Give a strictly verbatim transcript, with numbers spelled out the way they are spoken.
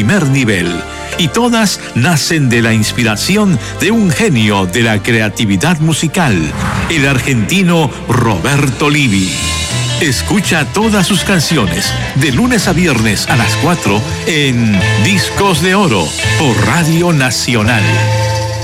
primer nivel. Y todas nacen de la inspiración de un genio de la creatividad musical, el argentino Roberto Livi. Escucha todas sus canciones de lunes a viernes a las cuatro en Discos de Oro por Radio Nacional.